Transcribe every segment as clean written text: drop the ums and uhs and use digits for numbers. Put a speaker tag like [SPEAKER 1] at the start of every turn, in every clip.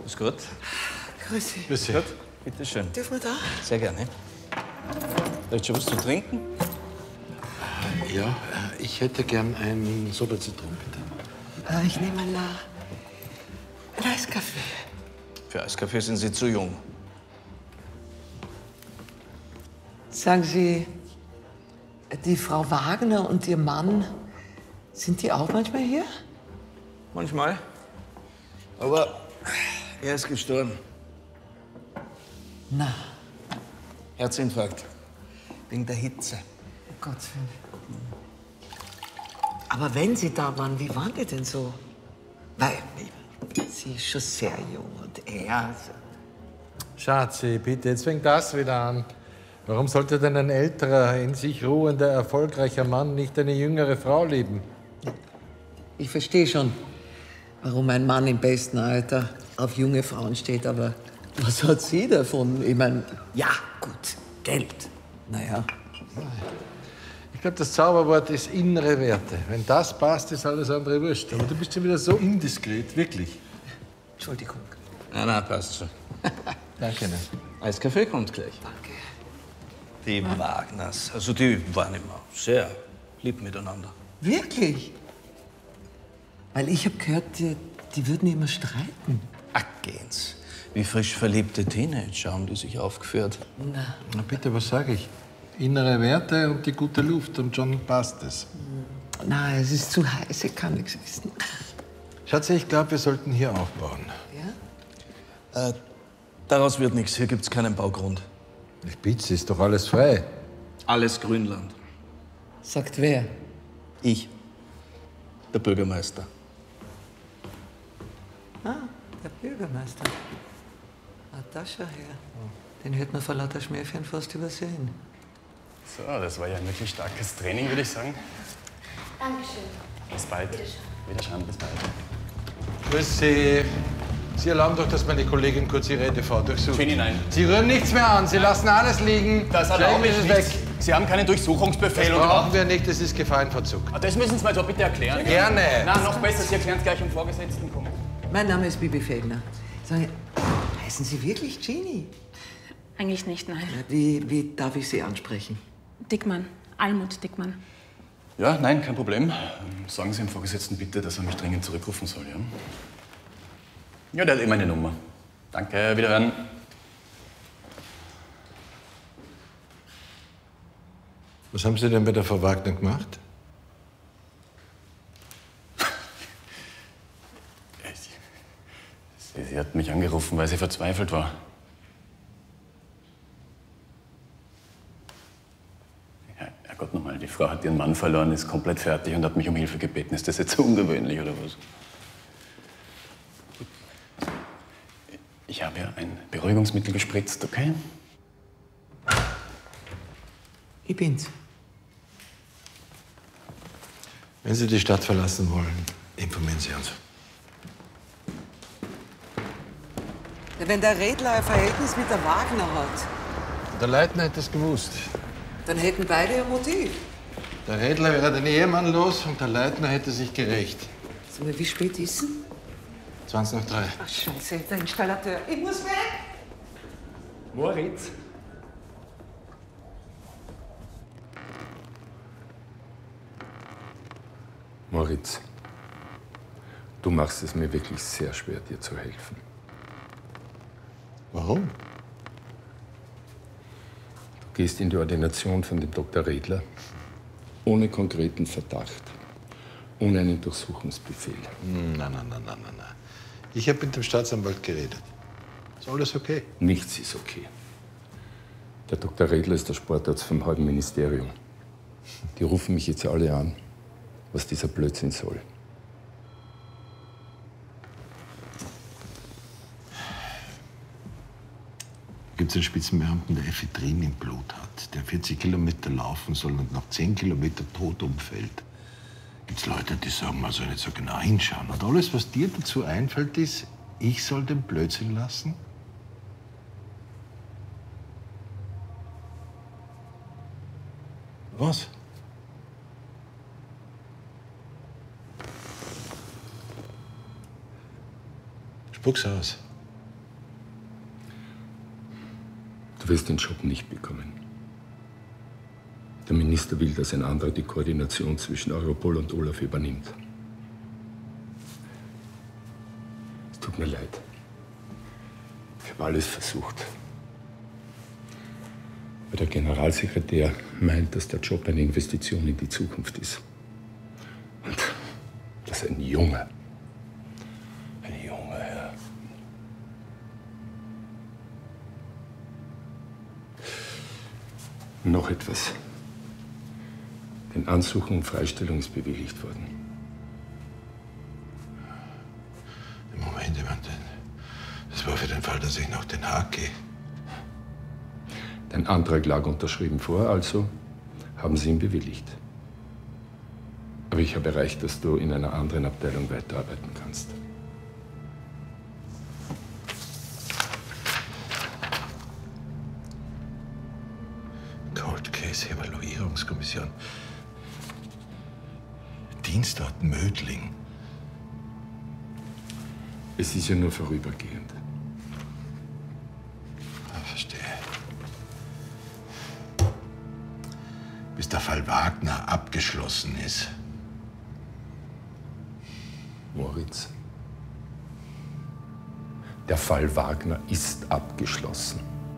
[SPEAKER 1] Ist gut.
[SPEAKER 2] Grüß Sie.
[SPEAKER 1] Grüß Sie. Gut, bitte schön.
[SPEAKER 2] Dürfen wir da?
[SPEAKER 1] Sehr gerne. Willst du was zu trinken?
[SPEAKER 3] Ja, ich hätte gern einen Soda Zitron, bitte.
[SPEAKER 2] Ich nehme einen Eiskaffee.
[SPEAKER 1] Für Eiskaffee sind Sie zu jung.
[SPEAKER 2] Sagen Sie, die Frau Wagner und Ihr Mann, sind die auch manchmal hier?
[SPEAKER 1] Manchmal. Aber er ist gestorben.
[SPEAKER 2] Na,
[SPEAKER 1] Herzinfarkt. Wegen der Hitze.
[SPEAKER 2] um Gottes Willen. Aber wenn Sie da waren, wie waren die denn so? Weil sie ist schon sehr jung und er...
[SPEAKER 4] Schatzi, bitte, jetzt fängt das wieder an. Warum sollte denn ein älterer, in sich ruhender, erfolgreicher Mann nicht eine jüngere Frau lieben?
[SPEAKER 2] Ich verstehe schon, warum ein Mann im besten Alter auf junge Frauen steht, aber was hat sie davon? Ich meine, ja, gut, Geld. Naja.
[SPEAKER 4] Ich glaube, das Zauberwort ist innere Werte. Wenn das passt, ist alles andere wurscht. Aber du bist schon wieder so indiskret, wirklich.
[SPEAKER 2] Entschuldigung.
[SPEAKER 1] Na, passt schon.
[SPEAKER 4] Danke, ne?
[SPEAKER 1] Eiskaffee kommt gleich.
[SPEAKER 2] Danke.
[SPEAKER 1] Die Wagners, also die waren immer sehr lieb miteinander.
[SPEAKER 2] Wirklich? Weil ich habe gehört, die würden immer streiten.
[SPEAKER 1] Ach, geht's. Wie frisch verliebte Teenager haben die sich aufgeführt.
[SPEAKER 2] Na,
[SPEAKER 4] Na bitte, was sage ich? Innere Werte und die gute Luft und schon passt es.
[SPEAKER 2] na, es ist zu heiß, ich kann nichts essen.
[SPEAKER 4] Schatzi, ich glaube, wir sollten hier aufbauen.
[SPEAKER 2] Ja?
[SPEAKER 1] Daraus wird nichts, hier gibt's keinen Baugrund.
[SPEAKER 4] Ich bitte, ist doch alles frei.
[SPEAKER 1] Alles Grünland.
[SPEAKER 2] Sagt wer?
[SPEAKER 1] Ich, der Bürgermeister.
[SPEAKER 2] Ah, der Bürgermeister. Ah, da schau her. Den hätte man vor lauter Schmähchen fast übersehen.
[SPEAKER 5] So, das war ja ein wirklich starkes Training, würde ich sagen.
[SPEAKER 6] Dankeschön.
[SPEAKER 5] Bis bald. Wiederschauen, bis bald.
[SPEAKER 4] Grüß Sie. Sie erlauben doch, dass meine Kollegin kurz ihre EDV durchsucht.
[SPEAKER 5] Ginny, nein.
[SPEAKER 4] Sie rühren nichts mehr an. Sie lassen alles liegen.
[SPEAKER 5] Das erlaube ich
[SPEAKER 4] Schlägen
[SPEAKER 5] nicht.
[SPEAKER 4] Sie es weg.
[SPEAKER 5] Sie haben keinen Durchsuchungsbefehl
[SPEAKER 4] Das
[SPEAKER 5] und
[SPEAKER 4] brauchen wir nicht, das ist Gefahrenverzug.
[SPEAKER 5] Ah, das müssen Sie mir doch bitte erklären.
[SPEAKER 4] Gerne.
[SPEAKER 5] Na, noch besser, Sie erklären es gleich im Vorgesetzten kommen.
[SPEAKER 2] Mein Name ist Bibi Fellner. Sagen Sie, heißen Sie wirklich Genie?
[SPEAKER 6] Eigentlich nicht, nein.
[SPEAKER 2] Wie darf ich Sie ansprechen?
[SPEAKER 6] Dickmann. Almut Dickmann.
[SPEAKER 5] Ja, nein, kein Problem. Sagen Sie dem Vorgesetzten bitte, dass er mich dringend zurückrufen soll, ja? Ja, der hat eh meine Nummer. Danke, wiederhören.
[SPEAKER 4] Was haben Sie denn bei der Frau Wagner gemacht?
[SPEAKER 5] Sie hat mich angerufen, weil sie verzweifelt war. Ja, Herrgott nochmal, die Frau hat ihren Mann verloren, ist komplett fertig und hat mich um Hilfe gebeten. Ist das jetzt so ungewöhnlich oder was? Ich habe ja ein Beruhigungsmittel gespritzt, okay?
[SPEAKER 2] Ich bin's.
[SPEAKER 4] Wenn Sie die Stadt verlassen wollen, informieren Sie uns.
[SPEAKER 2] Wenn der Redler ein Verhältnis mit der Wagner hat,
[SPEAKER 4] Der Leitner hätte es gewusst.
[SPEAKER 2] dann hätten beide ein Motiv.
[SPEAKER 4] Der Redler wäre den Ehemann los und der Leitner hätte sich gerecht.
[SPEAKER 2] Sag mal, wie spät ist es?
[SPEAKER 4] 20 nach 3.
[SPEAKER 2] Ach, Scheiße, der Installateur. Ich muss weg!
[SPEAKER 5] Moritz?
[SPEAKER 7] Moritz, du machst es mir wirklich sehr schwer, dir zu helfen.
[SPEAKER 4] Warum?
[SPEAKER 7] Du gehst in die Ordination von dem Dr. Redler ohne konkreten Verdacht, ohne einen Durchsuchungsbefehl.
[SPEAKER 4] Nein. Ich habe mit dem Staatsanwalt geredet. Ist alles okay?
[SPEAKER 7] Nichts ist okay. Der Dr. Redler ist der Sportarzt vom halben Ministerium. Die rufen mich jetzt alle an, was dieser Blödsinn soll.
[SPEAKER 3] Gibt es einen Spitzenbeamten, der Ephedrin im Blut hat, der 40 Kilometer laufen soll und nach 10 Kilometern tot umfällt? Gibt es Leute, die sagen, man soll nicht so genau hinschauen. Und alles, was dir dazu einfällt, ist, ich soll den Blödsinn lassen? Was? Spuck's aus.
[SPEAKER 7] Du wirst den Job nicht bekommen. Der Minister will, dass ein anderer die Koordination zwischen Europol und Olaf übernimmt. Es tut mir leid. Ich habe alles versucht. Aber der Generalsekretär meint, dass der Job eine Investition in die Zukunft ist. Und dass ein junger Herr. Noch etwas. Den Ansuch um Freistellung ist bewilligt worden.
[SPEAKER 3] Moment, ich meine, das war für den Fall, dass ich nach Den Haag gehe.
[SPEAKER 7] Dein Antrag lag unterschrieben vor, also haben sie ihn bewilligt. Aber ich habe erreicht, dass du in einer anderen Abteilung weiterarbeiten kannst.
[SPEAKER 3] Cold Case Evaluierungskommission. Dienstort Mödling.
[SPEAKER 7] Es ist ja nur vorübergehend.
[SPEAKER 3] Verstehe. Bis der Fall Wagner abgeschlossen ist.
[SPEAKER 7] Moritz, der Fall Wagner ist abgeschlossen.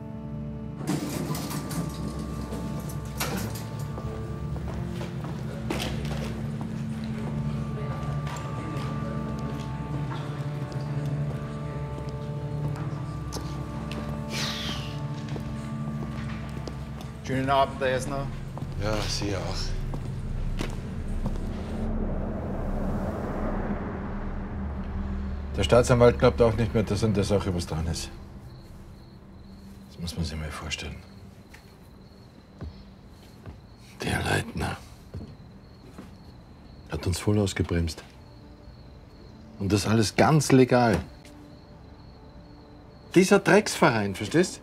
[SPEAKER 8] Schönen Abend, Herr Esner.
[SPEAKER 3] Ja, Sie auch.
[SPEAKER 4] Der Staatsanwalt glaubt auch nicht mehr, dass an der Sache was dran ist.
[SPEAKER 3] Das muss man sich mal vorstellen. Der Leitner hat uns voll ausgebremst. Und das alles ganz legal. Dieser Drecksverein, verstehst?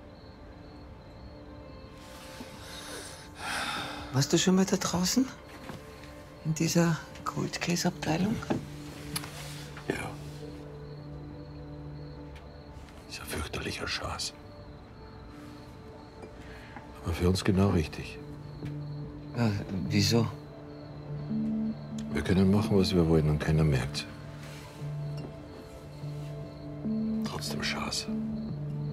[SPEAKER 2] Warst du schon mal da draußen? In dieser Cold Case Abteilung?
[SPEAKER 3] Ja. Ist ein fürchterlicher Schatz. Aber für uns genau richtig.
[SPEAKER 2] Ja, wieso?
[SPEAKER 3] Wir können machen, was wir wollen und keiner merkt's.